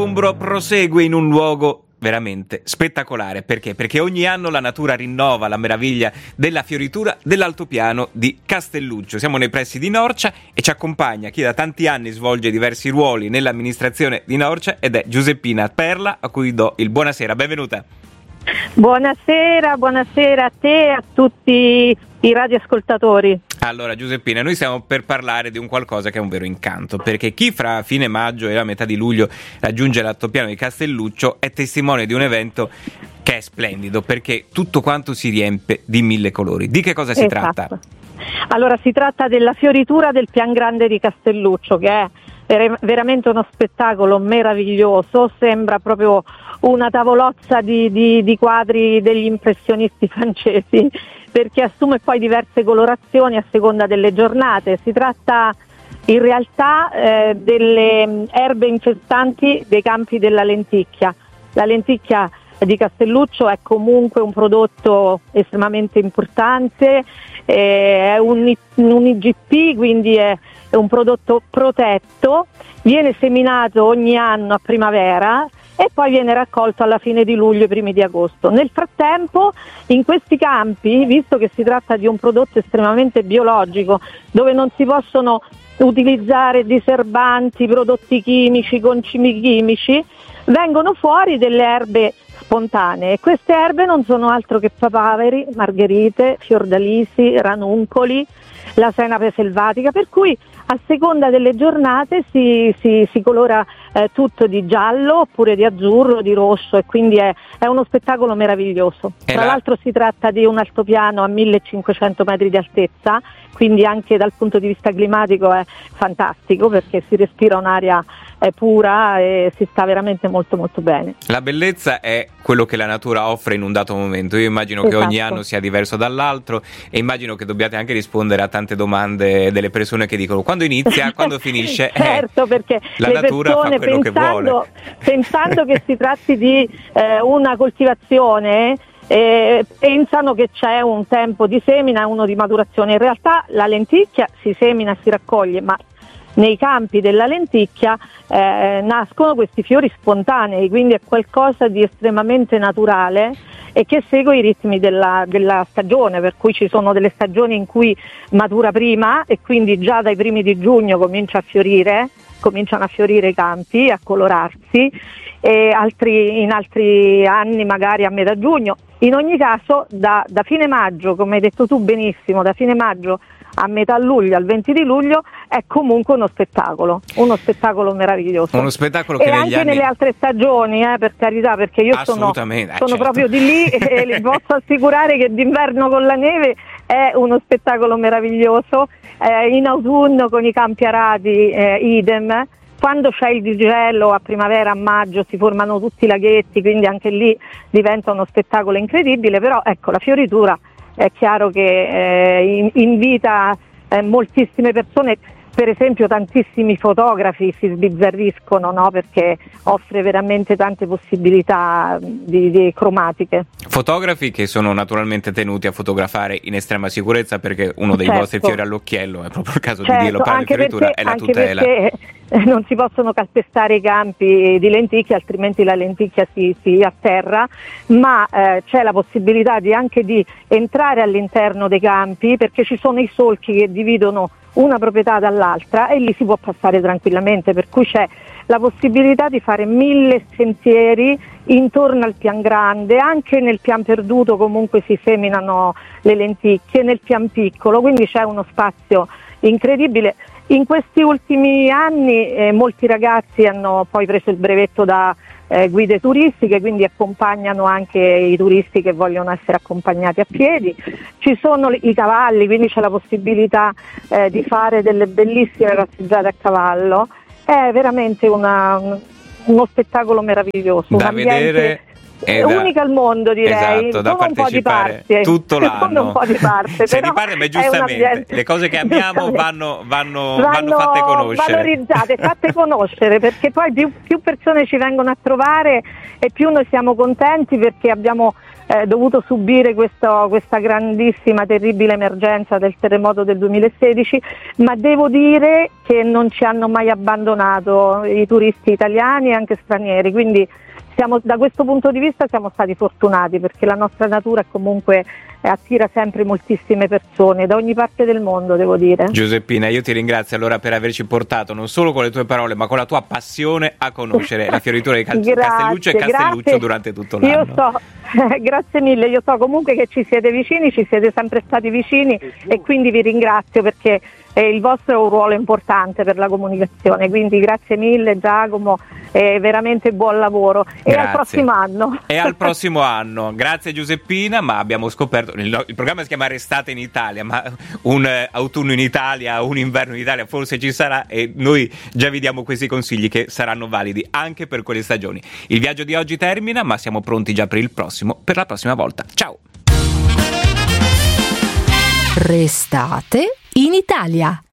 Umbro prosegue in un luogo veramente spettacolare. Perché? Perché ogni anno la natura rinnova la meraviglia della fioritura dell'altopiano di Castelluccio. Siamo nei pressi di Norcia e ci accompagna chi da tanti anni svolge diversi ruoli nell'amministrazione di Norcia ed è Giuseppina Perla, a cui do il buonasera. Benvenuta. Buonasera a te e a tutti i radioascoltatori. Allora Giuseppina, noi stiamo per parlare di un qualcosa che è un vero incanto, perché chi fra fine maggio e la metà di luglio raggiunge l'altopiano di Castelluccio è testimone di un evento che è splendido, perché tutto quanto si riempie di 1000 colori. Di che cosa si tratta? Allora, si tratta della fioritura del Pian Grande di Castelluccio, che è veramente uno spettacolo meraviglioso, sembra proprio una tavolozza di quadri degli impressionisti francesi, perché assume poi diverse colorazioni a seconda delle giornate. Si tratta in realtà delle erbe infestanti dei campi della lenticchia. La lenticchia di Castelluccio è comunque un prodotto estremamente importante, è un IGP, quindi è un prodotto protetto, viene seminato ogni anno a primavera e poi viene raccolto alla fine di luglio e primi di agosto. Nel frattempo, in questi campi, visto che si tratta di un prodotto estremamente biologico, dove non si possono utilizzare diserbanti, prodotti chimici, concimi chimici, vengono fuori delle erbe spontanee. Queste erbe non sono altro che papaveri, margherite, fiordalisi, ranuncoli, la senape selvatica, per cui a seconda delle giornate si colora tutto di giallo oppure di azzurro, di rosso, e quindi è uno spettacolo meraviglioso. Tra l'altro si tratta di un altopiano a 1500 metri di altezza, quindi anche dal punto di vista climatico è fantastico, perché si respira un'aria pura e si sta veramente molto molto bene. La bellezza è quello che la natura offre in un dato momento. Io immagino che ogni anno sia diverso dall'altro e immagino che dobbiate anche rispondere a tante domande delle persone che dicono quando inizia, quando finisce. Certo, perché la le natura persone, fa quello che vuole. pensando che si tratti di una coltivazione, pensano che c'è un tempo di semina e uno di maturazione. In realtà la lenticchia si semina e si raccoglie, ma nei campi della lenticchia nascono questi fiori spontanei, quindi è qualcosa di estremamente naturale e che segue i ritmi della stagione, per cui ci sono delle stagioni in cui matura prima e quindi già dai primi di giugno cominciano a fiorire i campi, a colorarsi, e in altri anni magari a metà giugno. In ogni caso da fine maggio, come hai detto tu benissimo, da fine maggio a metà luglio, al 20 di luglio, è comunque uno spettacolo meraviglioso. Uno spettacolo che e anche nelle altre stagioni, per carità, perché io sono certo. proprio di lì e vi posso assicurare che d'inverno con la neve è uno spettacolo meraviglioso, in autunno con i campi arati idem. Quando c'è il disgelo a primavera, a maggio, si formano tutti i laghetti, quindi anche lì diventa uno spettacolo incredibile. Però ecco, la fioritura è chiaro che invita moltissime persone. Per esempio tantissimi fotografi si sbizzarriscono, no? Perché offre veramente tante possibilità di cromatiche. Fotografi che sono naturalmente tenuti a fotografare in estrema sicurezza, perché uno dei vostri fiori all'occhiello, è proprio il caso di dirlo, per la fioritura, è la tutela. Perché non si possono calpestare i campi di lenticchia, altrimenti la lenticchia si atterra, ma c'è la possibilità anche di entrare all'interno dei campi, perché ci sono i solchi che dividono una proprietà dall'altra e lì si può passare tranquillamente, per cui c'è la possibilità di fare 1000 sentieri intorno al Pian Grande. Anche nel Pian Perduto comunque si seminano le lenticchie, nel Pian Piccolo, quindi c'è uno spazio incredibile. In questi ultimi anni molti ragazzi hanno poi preso il brevetto da guide turistiche, quindi accompagnano anche i turisti che vogliono essere accompagnati a piedi. Ci sono i cavalli, quindi c'è la possibilità di fare delle bellissime passeggiate a cavallo. È veramente uno spettacolo meraviglioso, da vedere. È unica al mondo, direi. Esatto, da partecipare tutto l'anno. Un po' di parte, se di parte, ma giustamente le cose che amiamo vanno fatte conoscere, valorizzate, fatte conoscere, perché poi più persone ci vengono a trovare e più noi siamo contenti, perché abbiamo dovuto subire questa grandissima, terribile emergenza del terremoto del 2016, ma devo dire che non ci hanno mai abbandonato i turisti italiani e anche stranieri, quindi da questo punto di vista siamo stati fortunati, perché la nostra natura comunque attira sempre moltissime persone da ogni parte del mondo, devo dire. Giuseppina, io ti ringrazio allora per averci portato non solo con le tue parole ma con la tua passione a conoscere la fioritura di Castelluccio e Castelluccio durante tutto l'anno. Io so, grazie mille, io so comunque che ci siete vicini, ci siete sempre stati vicini e quindi vi ringrazio, perché il vostro è un ruolo importante per la comunicazione, quindi grazie mille Giacomo, veramente buon lavoro. Grazie. E al prossimo anno. E al prossimo anno. Grazie Giuseppina, ma abbiamo scoperto, il programma si chiama Restate in Italia, ma un autunno in Italia, un inverno in Italia forse ci sarà, e noi già vi diamo questi consigli che saranno validi anche per quelle stagioni. Il viaggio di oggi termina, ma siamo pronti già per la prossima volta. Ciao! Restate in Italia.